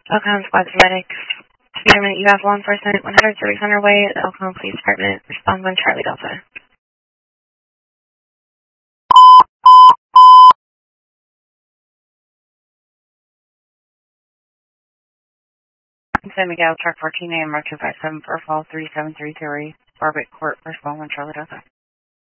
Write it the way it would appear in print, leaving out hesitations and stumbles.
Elkhorn Squad Medics. Determinant, you have law enforcement 100 Civic Center Way, the Elkhorn Police Department. Responds on Charlie Delta. San Miguel, truck 14A, Mark 257, Fall 3733, Barbic Court, Responds on Charlie Delta.